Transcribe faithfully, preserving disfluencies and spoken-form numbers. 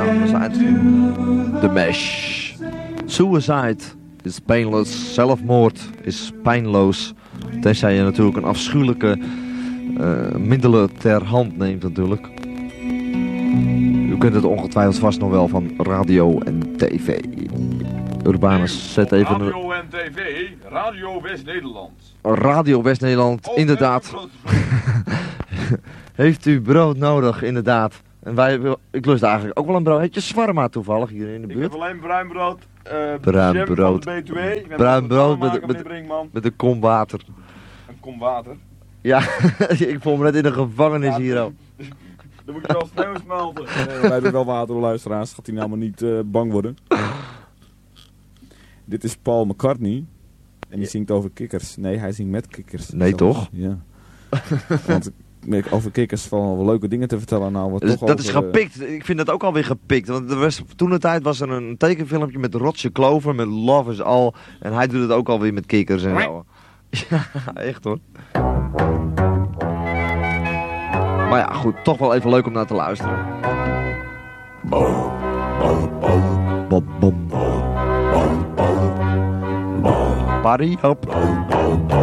Nou, dat is eigenlijk The Mesh. Suicide is painless. Zelfmoord is pijnloos. Tenzij je natuurlijk een afschuwelijke uh, middelen ter hand neemt natuurlijk. U kent het ongetwijfeld vast nog wel van radio en tv. Urbanus, zet even... Radio en tv, Radio West-Nederland. Radio West-Nederland, oh, inderdaad. Heeft u brood nodig, inderdaad. En wij, ik lust eigenlijk ook wel een brood. Heeft je shawarma toevallig hier in de buurt? Ik heb alleen bruin brood. Uh, bruin brood. Van de B twee. Bruin brood met, met, met een kom water. Een kom water? Ja, ik voel me net in een gevangenis ja, hier al. Dan moet je wel sneeuw smelten. Nee, wij doen wel water, luisteraars. Gaat hij nou maar niet uh, bang worden. Dit is Paul McCartney. En die zingt over kikkers. Nee, hij zingt met kikkers. Nee, zelfs. Toch? Ja. Want over kikkers vallen wel leuke dingen te vertellen. Nou, wat dus toch dat over, is gepikt. Ik vind dat ook alweer gepikt. Want er was, toen de tijd was er een tekenfilmpje met Roger Clover, met Love is All. En hij doet het ook alweer met kikkers en zo. Ja, echt hoor. Maar ja, goed. Toch wel even leuk om naar te luisteren. Bom, bom, bom. Bom, bom. Bom, bom. Bom. Party up.